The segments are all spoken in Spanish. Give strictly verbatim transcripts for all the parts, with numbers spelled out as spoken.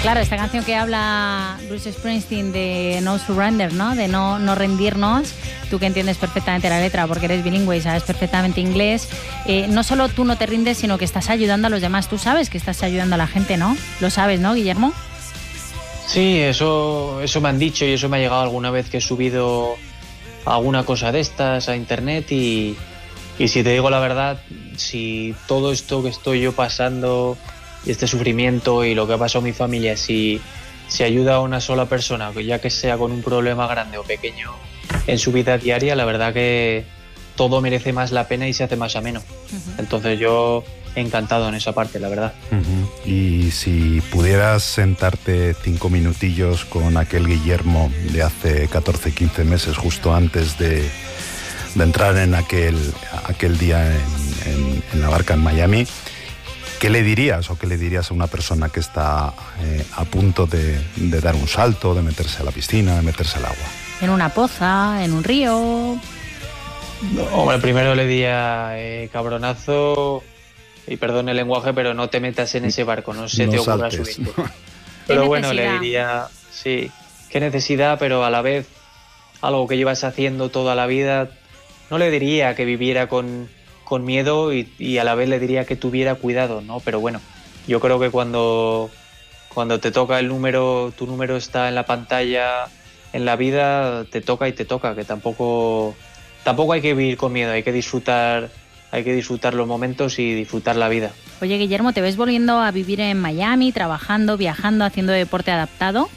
Claro, esta canción que habla Bruce Springsteen de no surrender, ¿no? De no, no rendirnos. Tú que entiendes perfectamente la letra porque eres bilingüe y sabes perfectamente inglés. Eh, no solo tú no te rindes, sino que estás ayudando a los demás. Tú sabes que estás ayudando a la gente, ¿no? Lo sabes, ¿no, Guillermo? Sí, eso, eso me han dicho y eso me ha llegado alguna vez que he subido alguna cosa de estas a internet y, y si te digo la verdad, si todo esto que estoy yo pasando, este sufrimiento y lo que ha pasado a mi familia, si, si ayuda a una sola persona, ya que sea con un problema grande o pequeño en su vida diaria, la verdad que todo merece más la pena y se hace más ameno. Uh-huh. Entonces yo encantado en esa parte, la verdad. Uh-huh. Y si pudieras sentarte cinco minutillos con aquel Guillermo de hace catorce, quince meses, justo antes de, de entrar en aquel, aquel día en, en, en la barca en Miami, ¿qué le dirías o qué le dirías a una persona que está eh, a punto de, de dar un salto, de meterse a la piscina, de meterse al agua? En una poza, en un río. No, hombre, primero le diría eh, cabronazo, y perdón el lenguaje, pero no te metas en ese barco, no se no te ocurra saltes. subirte. Pero bueno, le diría, sí, qué necesidad, pero a la vez algo que llevas haciendo toda la vida. No le diría que viviera con, con miedo y, y a la vez le diría que tuviera cuidado, ¿no? Pero bueno, yo creo que cuando, cuando te toca el número, tu número está en la pantalla, en la vida, te toca y te toca, que tampoco... Tampoco hay que vivir con miedo, hay que disfrutar, hay que disfrutar los momentos y disfrutar la vida. Oye, Guillermo, ¿te ves volviendo a vivir en Miami, trabajando, viajando, haciendo deporte adaptado?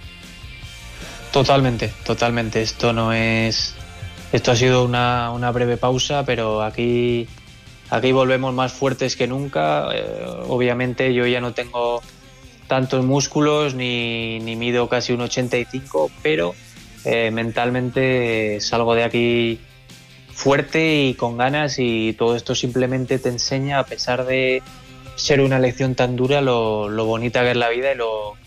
Totalmente, totalmente. Esto no es, esto ha sido una, una breve pausa, pero aquí, aquí volvemos más fuertes que nunca. Eh, obviamente yo ya no tengo tantos músculos ni, ni mido casi un ochenta y cinco, pero eh, mentalmente salgo de aquí fuerte y con ganas, y todo esto simplemente te enseña, a pesar de ser una lección tan dura, lo, lo bonita que es la vida y lo,